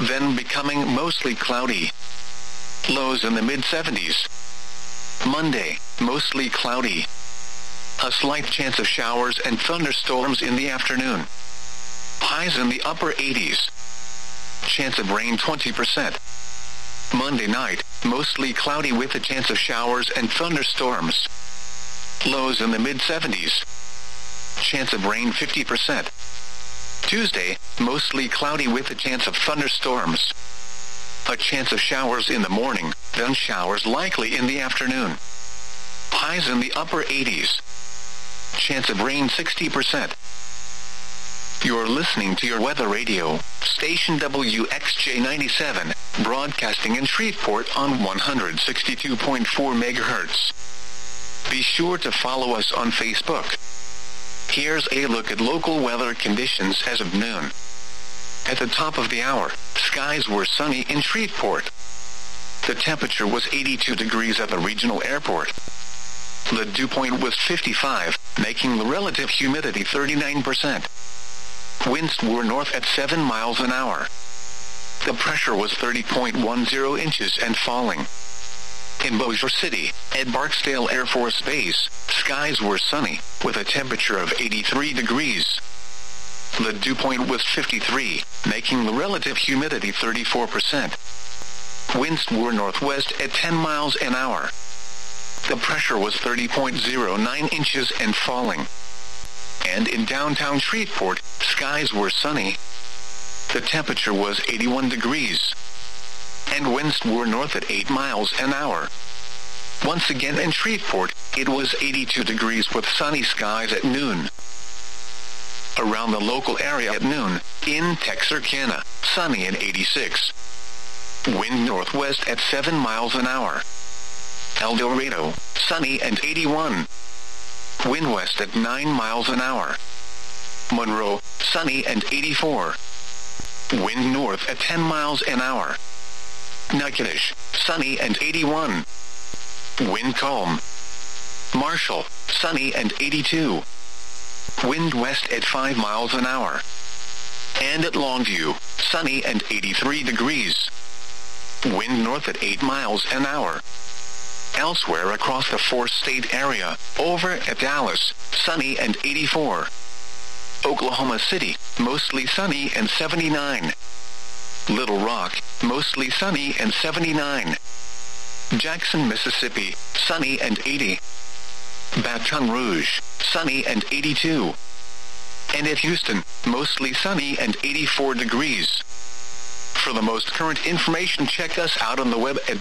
then becoming mostly cloudy. Lows in the mid-70s. Monday, mostly cloudy. A slight chance of showers and thunderstorms in the afternoon. Highs in the upper 80s. Chance of rain 20%. Monday night, mostly cloudy with a chance of showers and thunderstorms. Lows in the mid-70s. Chance of rain 50%. Tuesday, mostly cloudy with a chance of thunderstorms. A chance of showers in the morning, then showers likely in the afternoon. Highs in the upper 80s. Chance of rain 60%. You're listening to your weather radio, station WXJ97, broadcasting in Shreveport on 162.4 MHz. Be sure to follow us on Facebook. Here's a look at local weather conditions as of noon. At the top of the hour, skies were sunny in Shreveport. The temperature was 82 degrees at the regional airport. The dew point was 55, making the relative humidity 39%. Winds were north at 7 miles an hour. The pressure was 30.10 inches and falling. In Bossier City, at Barksdale Air Force Base, skies were sunny, with a temperature of 83 degrees. The dew point was 53, making the relative humidity 34%. Winds were northwest at 10 miles an hour. The pressure was 30.09 inches and falling. And in downtown Shreveport, skies were sunny. The temperature was 81 degrees. And winds were north at 8 miles an hour. Once again in Shreveport, it was 82 degrees with sunny skies at noon. Around the local area at noon, in Texarkana, sunny and 86. Wind northwest at 7 miles an hour. El Dorado, sunny and 81. Wind west at 9 miles an hour. Monroe, sunny and 84. Wind north at 10 miles an hour. Natchitoches, sunny and 81. Wind calm. Marshall, sunny and 82. Wind west at 5 miles an hour. And at Longview, sunny and 83 degrees. Wind north at 8 miles an hour. Elsewhere across the four-state area, over at Dallas, sunny and 84. Oklahoma City, mostly sunny and 79. Little Rock, mostly sunny and 79. Jackson, Mississippi, sunny and 80. Baton Rouge, sunny and 82. And at Houston, mostly sunny and 84 degrees. For the most current information, check us out on the web at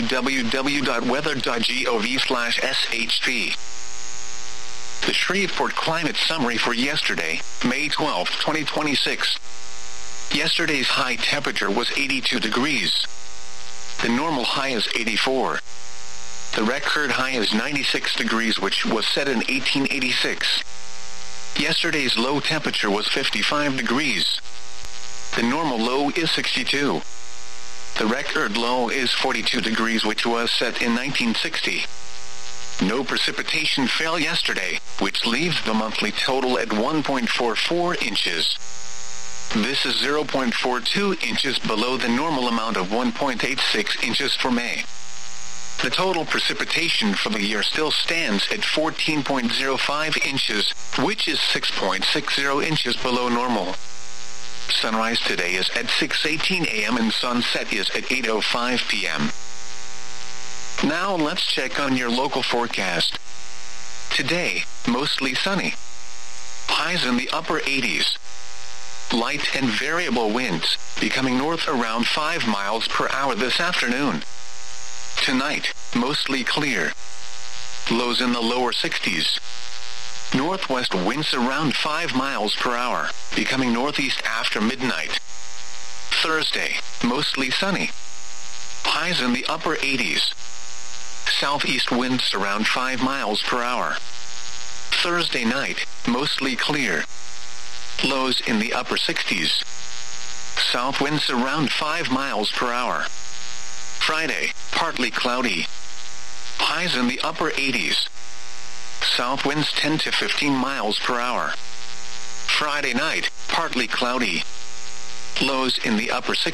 www.weather.gov/SHP. The Shreveport Climate Summary for yesterday, May 12, 2026. Yesterday's high temperature was 82 degrees. The normal high is 84. The record high is 96 degrees, which was set in 1886. Yesterday's low temperature was 55 degrees. The normal low is 62. The record low is 42 degrees, which was set in 1960. No precipitation fell yesterday, which leaves the monthly total at 1.44 inches. This is 0.42 inches below the normal amount of 1.86 inches for May. The total precipitation for the year still stands at 14.05 inches, which is 6.60 inches below normal. Sunrise today is at 6:18 a.m. and sunset is at 8:05 p.m. Now let's check on your local forecast. Today, mostly sunny. Highs in the upper 80s. Light and variable winds, becoming north around 5 miles per hour this afternoon. Tonight, mostly clear. Lows in the lower 60s. Northwest winds around 5 miles per hour, becoming northeast after midnight. Thursday, mostly sunny. Highs in the upper 80s. Southeast winds around 5 miles per hour. Thursday night, mostly clear. Lows in the upper 60s. South winds around 5 miles per hour. Friday, partly cloudy. Highs in the upper 80s. South winds 10 to 15 miles per hour. Friday night, partly cloudy. Lows in the upper 60s.